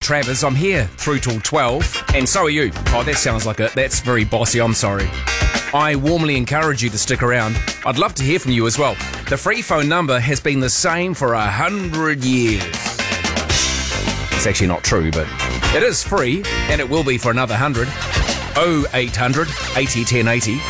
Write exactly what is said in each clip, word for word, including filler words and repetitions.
Travers. I'm here through till twelve, and so are you. Oh, that sounds like it. That's very bossy, I'm sorry. I warmly encourage you to stick around. I'd love to hear from you as well. The free phone number has been the same for a hundred years. It's actually not true, but it is free, and it will be for another hundred. oh eight hundred eighty ten eighty.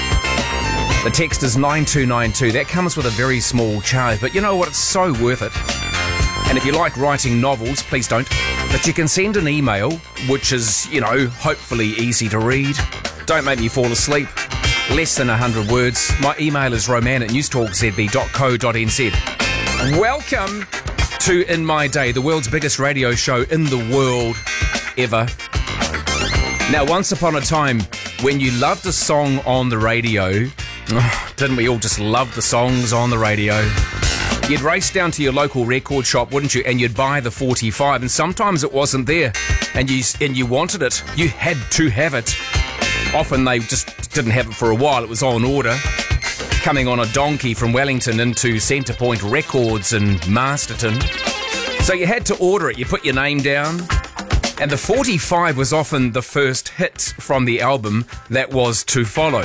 The text is nine two nine two. That comes with a very small charge, but you know what? It's so worth it. And if you like writing novels, please don't. But you can send an email, which is, you know, hopefully easy to read. Don't make me fall asleep. Less than one hundred words. My email is roman at newstalk z b dot co dot n z. Welcome to In My Day, the world's biggest radio show in the world ever. Now, once upon a time, when you loved a song on the radio, oh, didn't we all just love the songs on the radio? You'd race down to your local record shop, wouldn't you? And you'd buy the forty-five, and sometimes it wasn't there, and you and you wanted it. You had to have it. Often they just didn't have it for a while. It was on order, coming on a donkey from Wellington into Centrepoint Records in Masterton. So you had to order it. You put your name down, and the forty-five was often the first hit from the album that was to follow.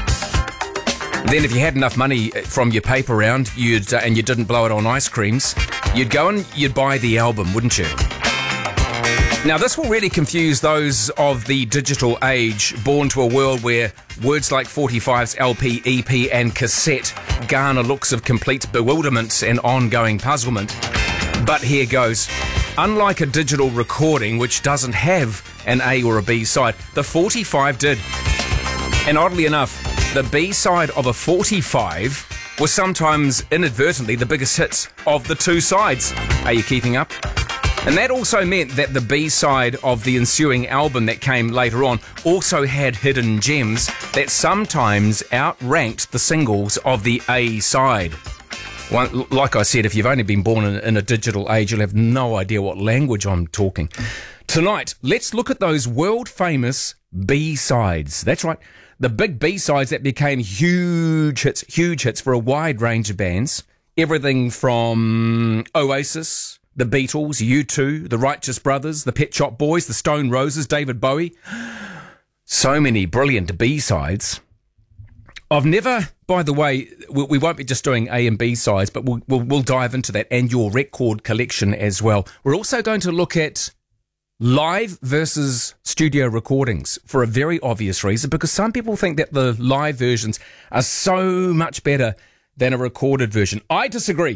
Then if you had enough money from your paper round, you'd uh, and you didn't blow it on ice creams, you'd go and you'd buy the album, wouldn't you? Now, this will really confuse those of the digital age, born to a world where words like forty-fives, L P, E P and cassette garner looks of complete bewilderment and ongoing puzzlement. But here goes. Unlike a digital recording, which doesn't have an A or a B side, the forty-five did. And oddly enough, the B-side of a forty-five was sometimes inadvertently the biggest hits of the two sides. Are you keeping up? And that also meant that the B-side of the ensuing album that came later on also had hidden gems that sometimes outranked the singles of the A-side. One, like I said, if you've only been born in, in a digital age, you'll have no idea what language I'm talking. Tonight, let's look at those world-famous B-sides. That's right. The big B-sides that became huge hits, huge hits for a wide range of bands. Everything from Oasis, the Beatles, U two, the Righteous Brothers, the Pet Shop Boys, the Stone Roses, David Bowie. So many brilliant B-sides. I've never, by the way, we won't be just doing A and B sides, but we'll, we'll, we'll dive into that and your record collection as well. We're also going to look at live versus studio recordings for a very obvious reason, because some people think that the live versions are so much better than a recorded version. I disagree.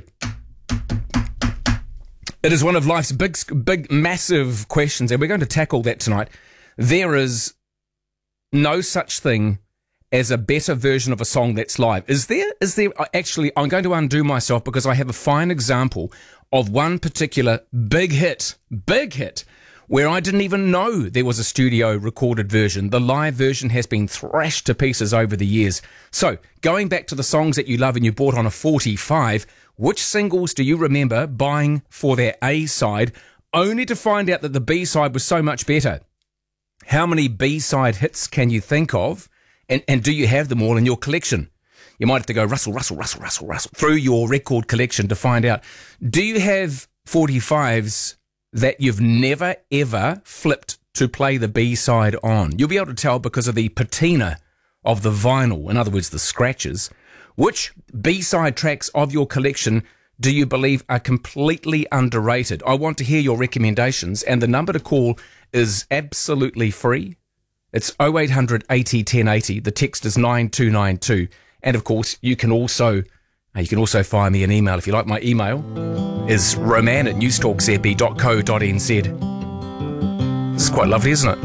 It is one of life's big, big, massive questions, and we're going to tackle that tonight. There is no such thing as a better version of a song that's live. Is there? Is there? Actually, I'm going to undo myself because I have a fine example of one particular big hit, big hit, where I didn't even know there was a studio recorded version. The live version has been thrashed to pieces over the years. So, going back to the songs that you love and you bought on a forty-five, which singles do you remember buying for their A-side, only to find out that the B-side was so much better? How many B-side hits can you think of? And, and do you have them all in your collection? You might have to go rustle, rustle, rustle, rustle, rustle through your record collection to find out. Do you have forty-fives that you've never, ever flipped to play the B-side on? You'll be able to tell because of the patina of the vinyl, in other words, the scratches. Which B-side tracks of your collection do you believe are completely underrated? I want to hear your recommendations, and the number to call is absolutely free. It's oh eight hundred eighty ten eighty. The text is nine two nine two. And, of course, you can also... You can also fire me an email if you like. My email is roman at newstalk z b dot co dot n z. This is quite lovely, isn't it?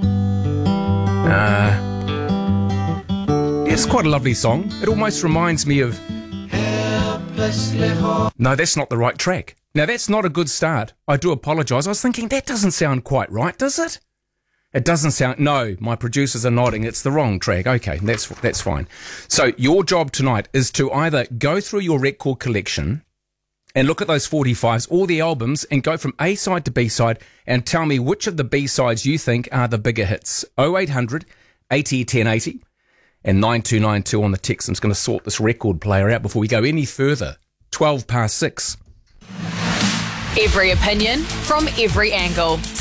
Uh, yeah, it's quite a lovely song. It almost reminds me of... No, that's not the right track. Now, that's not a good start. I do apologise. I was thinking, that doesn't sound quite right, does it? It doesn't sound... No, my producers are nodding. It's the wrong track. Okay, that's that's fine. So your job tonight is to either go through your record collection and look at those forty-fives, all the albums, and go from A-side to B-side and tell me which of the B-sides you think are the bigger hits. oh eight hundred eighty ten eighty and nine two nine two on the text. I'm just going to sort this record player out before we go any further. twelve past six. Every opinion from every angle.